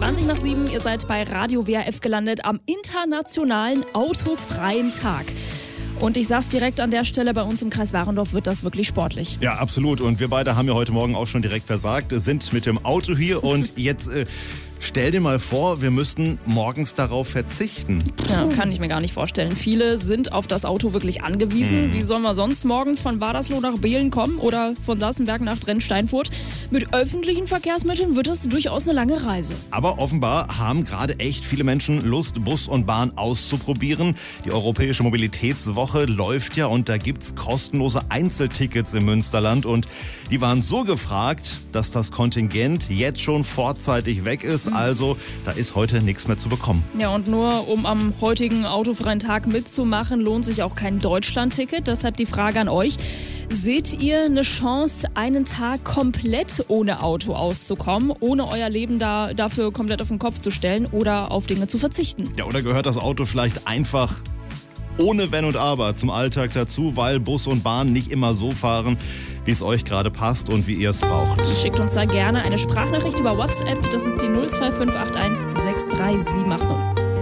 7:20. Ihr seid bei Radio WRF gelandet am internationalen autofreien Tag. Und ich sag's direkt an der Stelle, bei uns im Kreis Warendorf wird das wirklich sportlich. Ja, absolut. Und wir beide haben ja heute Morgen auch schon direkt versagt, sind mit dem Auto hier und jetzt stell dir mal vor, wir müssten morgens darauf verzichten. Ja, kann ich mir gar nicht vorstellen. Viele sind auf das Auto wirklich angewiesen. Wie sollen wir sonst morgens von Wadersloh nach Behlen kommen oder von Sassenberg nach Drenn-Steinfurt? Mit öffentlichen Verkehrsmitteln wird das durchaus eine lange Reise. Aber offenbar haben gerade echt viele Menschen Lust, Bus und Bahn auszuprobieren. Die Europäische Mobilitätswoche läuft ja und da gibt's kostenlose Einzeltickets im Münsterland. Und die waren so gefragt, dass das Kontingent jetzt schon vorzeitig weg ist. Also da ist heute nichts mehr zu bekommen. Ja, und nur um am heutigen autofreien Tag mitzumachen, lohnt sich auch kein Deutschland-Ticket. Deshalb die Frage an euch. Seht ihr eine Chance, einen Tag komplett ohne Auto auszukommen, ohne euer Leben dafür komplett auf den Kopf zu stellen oder auf Dinge zu verzichten? Ja, oder gehört das Auto vielleicht einfach ohne Wenn und Aber zum Alltag dazu, weil Bus und Bahn nicht immer so fahren, wie es euch gerade passt und wie ihr es braucht? Schickt uns da gerne eine Sprachnachricht über WhatsApp. Das ist die 02581 63780.